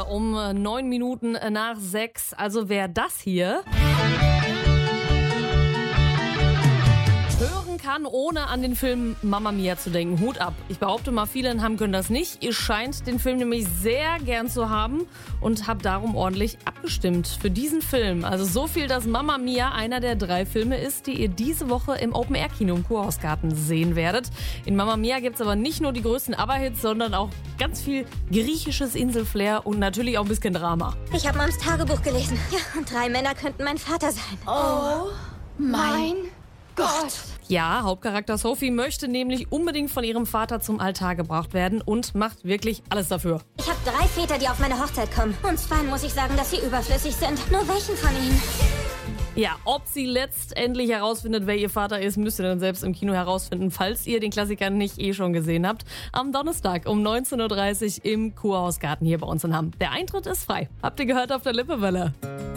um 9 Minuten nach 6. Also wer das hier hören kann, ohne an den Film Mamma Mia zu denken, Hut ab. Ich behaupte mal, viele können das nicht. Ihr scheint den Film nämlich sehr gern zu haben und habt darum ordentlich abgestimmt für diesen Film. Also so viel, dass Mamma Mia einer der 3 Filme ist, die ihr diese Woche im Open-Air-Kino im Kurhausgarten sehen werdet. In Mamma Mia gibt es aber nicht nur die größten ABBA-Hits, sondern auch ganz viel griechisches Inselflair und natürlich auch ein bisschen Drama. Ich habe Mams Tagebuch gelesen. Ja, und 3 Männer könnten mein Vater sein. Oh mein Gott. Ja, Hauptcharakter Sophie möchte nämlich unbedingt von ihrem Vater zum Altar gebracht werden und macht wirklich alles dafür. Ich habe 3 Väter, die auf meine Hochzeit kommen. Und 2 muss ich sagen, dass sie überflüssig sind. Nur welchen von ihnen? Ja, ob sie letztendlich herausfindet, wer ihr Vater ist, müsst ihr dann selbst im Kino herausfinden, falls ihr den Klassiker nicht schon gesehen habt. Am Donnerstag um 19.30 Uhr im Kurhausgarten hier bei uns in Hamm. Der Eintritt ist frei. Habt ihr gehört auf der Lippewelle?